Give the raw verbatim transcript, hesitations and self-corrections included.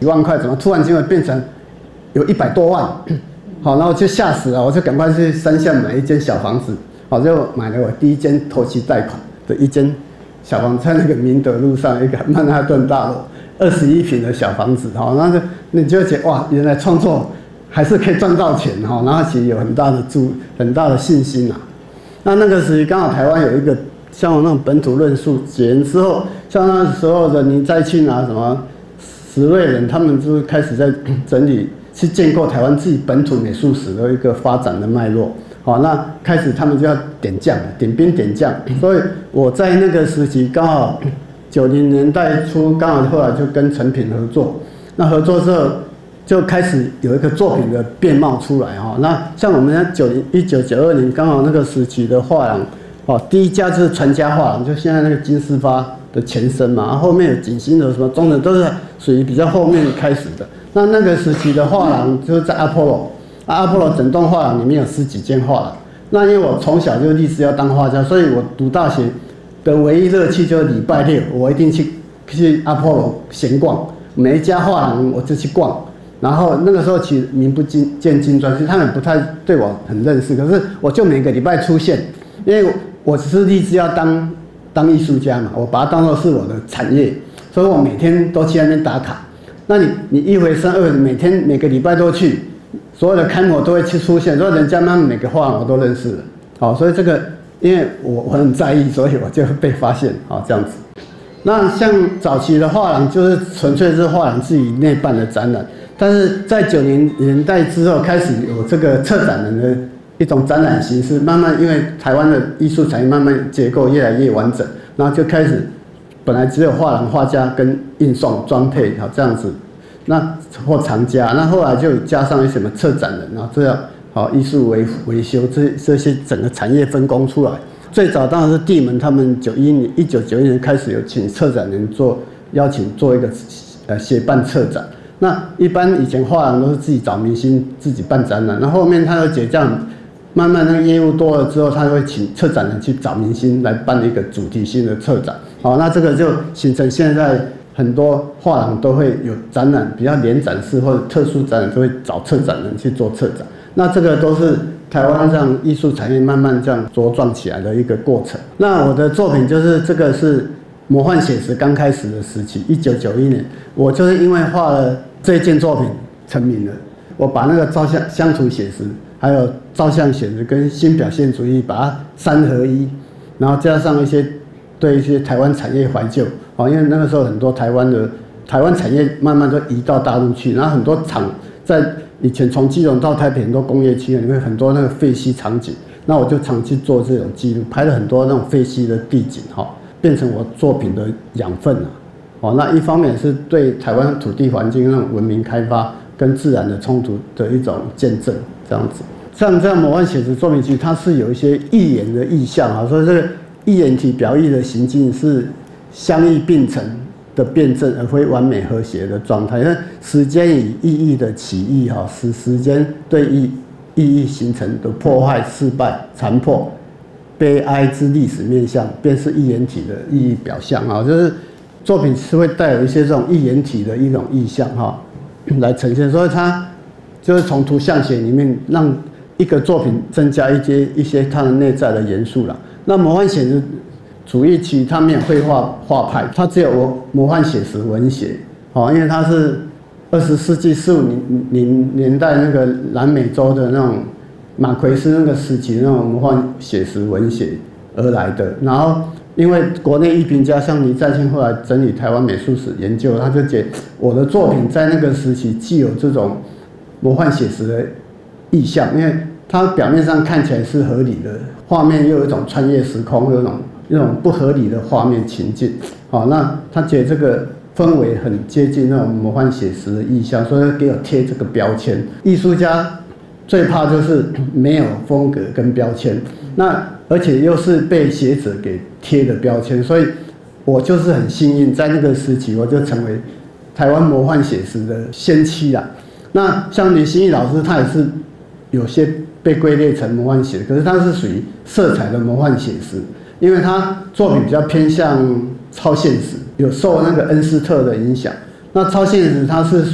几万块，怎么突然间会变成有一百多万？好，然后就吓死了，我就赶快去山下买一间小房子，好，就买了我第一间头期贷款的一间小房子，在那个明德路上一个曼哈顿大楼，二十一坪的小房子，好，那就你就会觉得哇，原来创作还是可以赚到钱哈，然后其实有很大的注很大的信心啊。那那个时期刚好台湾有一个像我那种本土论述解严之后，像那时候的倪再庆啊什么石瑞仁，他们就开始在整理。去建构台湾自己本土美术史的一个发展的脉络，好，那开始他们就要点将，点兵点将，所以我在那个时期刚好九零年代初，刚好后来就跟陈品合作，那合作之后就开始有一个作品的面貌出来哈。那像我们九零一九九二年刚好那个时期的画廊，哦，第一家就是传家画廊，就现在那个金丝发的前身嘛，后面有景星的什么中的都是属于比较后面开始的。那那个时期的画廊就是在阿波罗，啊，阿波罗整栋画廊里面有十几间画廊。那因为我从小就立志要当画家，所以我读大学的唯一乐趣就是礼拜六我一定去去阿波罗闲逛，每一家画廊我就去逛。然后那个时候其实名不见经传，其实他们不太对我很认识，可是我就每个礼拜出现，因为我只是立志要当当艺术家嘛，我把它当作是我的产业，所以我每天都去那边打卡。那你你一回生二，每天每个礼拜都去，所有的开模都会去出现，所以人家那每个画廊我都认识了。好，所以这个因为我我很在意，所以我就被发现。好，这样子。那像早期的画廊就是纯粹是画廊自己内办的展览，但是在九零年代之后开始有这个策展人的一种展览形式，慢慢因为台湾的艺术产业慢慢结构越来越完整，然后就开始。本来只有画廊、画家跟印送装配，好这样子，那或藏家，那后来就加上一些什么策展人，然后这样好艺术维维修这这些整个产业分工出来。最早当然是地门他们九一年一九九一年开始有请策展人做邀请做一个呃协办策展。那一般以前画廊都是自己找明星自己办展览，那后面他又解这样。慢慢那个业务多了之后，他会请策展人去找明星来办一个主题性的策展。好，那这个就形成现在很多画廊都会有展览，比较联展式或者特殊展览，都会找策展人去做策展。那这个都是台湾这样艺术产业慢慢这样茁壮起来的一个过程。那我的作品就是这个是魔幻写实刚开始的时期，一九九一年，我就是因为画了这件作品成名了。我把那个照相乡土写实。还有照相写实跟新表现主义，把它三合一，然后加上一些对一些台湾产业怀旧，哦，因为那个时候很多台湾的台湾产业慢慢都移到大陆去，然后很多厂在以前从基隆到台北很多工业区，里面很多那个废墟场景，那我就常去做这种记录，拍了很多那种废墟的地景，哈，变成我作品的养分啊，哦，那一方面是对台湾土地环境那种文明开发跟自然的冲突的一种见证，这样子。像这样魔幻写实作品集，它是有一些意言的意象啊，所以这个意言体表意的行径是相异并成的辩证，而非完美和谐的状态。那时间与意义的起义哈，使时间对意意义形成的破坏、失败、残破、悲哀之历史面向，便是意言体的意义表象啊。就是作品是会带有一些这种意言体的一种意象哈，来呈现，所以它就是从图像学里面让一个作品增加一些一些它的内在的元素啦。那魔幻写实主义其实它没有绘画画派，它只有魔幻写实文学，哦，因为它是二十世纪四五零年代那个南美洲的那种马奎斯那个时期那种魔幻写实文学而来的。然后因为国内艺评家像倪再庆后来整理台湾美术史研究，他就觉得我的作品在那个时期既有这种魔幻写实的意象，因为它表面上看起来是合理的，画面又有一种穿越时空，有一种一种不合理的画面情境。好，那他觉得这个氛围很接近那种魔幻写实的意象，所以给我贴这个标签。艺术家最怕就是没有风格跟标签，那而且又是被学者给贴的标签，所以我就是很幸运，在那个时期我就成为台湾魔幻写实的先驱啦。那像李新义老师，他也是有些被归类成魔幻写实，可是他是属于色彩的魔幻写实，因为他作品比较偏向超现实，有受那个恩斯特的影响。那超现实它是